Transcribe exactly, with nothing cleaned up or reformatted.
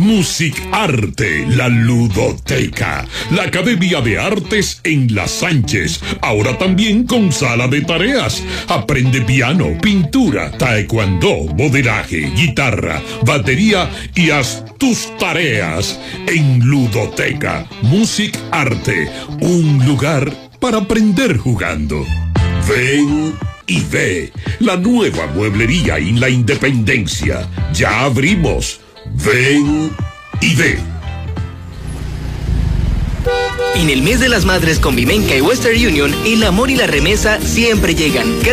Music Arte, la ludoteca, la Academia de Artes en La Sánchez, ahora también con sala de tareas. Aprende piano, pintura, taekwondo, modelaje, guitarra, batería y haz tus tareas en Ludoteca. Music Arte, un lugar para aprender jugando. Ven y ve la nueva mueblería en la Independencia. Ya abrimos. Ven y ve. En el mes de las madres con Vimenca y Western Union, el amor y la remesa siempre llegan.